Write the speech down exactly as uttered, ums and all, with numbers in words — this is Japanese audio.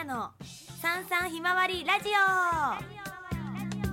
のさんさんひまわりラジオ。